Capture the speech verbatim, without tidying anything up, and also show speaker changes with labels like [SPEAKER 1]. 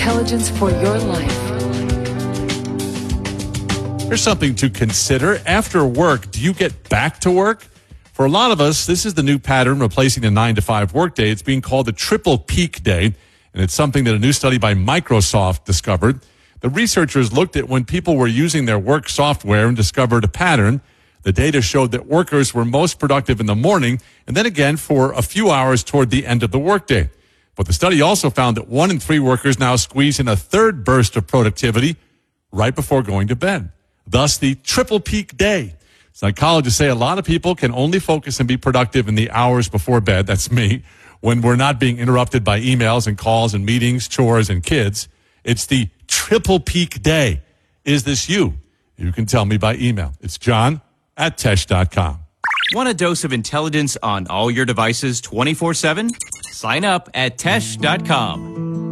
[SPEAKER 1] intelligence for your life.
[SPEAKER 2] Here's something to consider. After work, do you get back to work? For a lot of us, this is the new pattern replacing the nine to five workday. It's being called the triple peak day, and it's something that a new study by Microsoft discovered. The researchers looked at when people were using their work software and discovered a pattern. The data showed that workers were most productive in the morning and then again for a few hours toward the end of the workday. But the study also found that one in three workers now squeeze in a third burst of productivity right before going to bed. Thus, the triple peak day. Psychologists say a lot of people can only focus and be productive in the hours before bed. That's me. When we're not being interrupted by emails and calls and meetings, chores, and kids. It's the triple peak day. Is this you? You can tell me by email. It's John at Tesh dot com.
[SPEAKER 3] Want a dose of intelligence on all your devices twenty-four seven? Sign up at Tesh dot com.